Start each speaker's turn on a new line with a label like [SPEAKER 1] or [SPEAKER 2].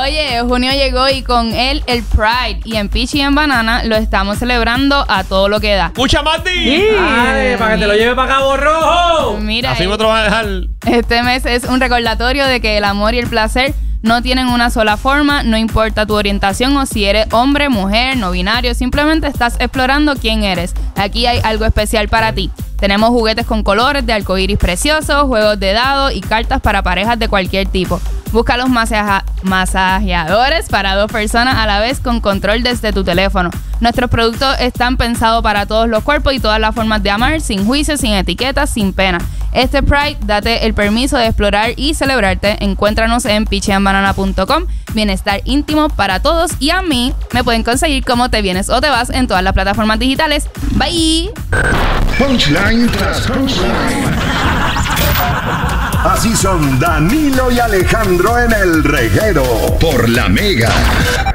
[SPEAKER 1] Oye, junio llegó y con él el Pride. Y en Peachy en Banana lo estamos celebrando a todo lo que da.
[SPEAKER 2] ¡Escucha, Mati!
[SPEAKER 3] ¡Dale, para que te lo lleve para Cabo Rojo!
[SPEAKER 1] Mira,
[SPEAKER 2] Así me te lo van a dejar.
[SPEAKER 1] este mes es un recordatorio de que el amor y el placer no tienen una sola forma, no importa tu orientación o si eres hombre, mujer, no binario, simplemente estás explorando quién eres. Aquí hay algo especial para ti. Tenemos juguetes con colores de arcoíris preciosos, juegos de dados y cartas para parejas de cualquier tipo. Busca los masajeadores para 2 personas a la vez con control desde tu teléfono. Nuestros productos están pensados para todos los cuerpos y todas las formas de amar, sin juicios, sin etiquetas, sin pena. Este Pride, date el permiso de explorar y celebrarte. Encuéntranos en peachyandbanana.com. Bienestar íntimo para todos. Y a mí me pueden conseguir como Te Vienes o Te Vas en todas las plataformas digitales. Bye.
[SPEAKER 4] Punchline tras punchline. Así son Danilo y Alejandro en El Reguero por La Mega.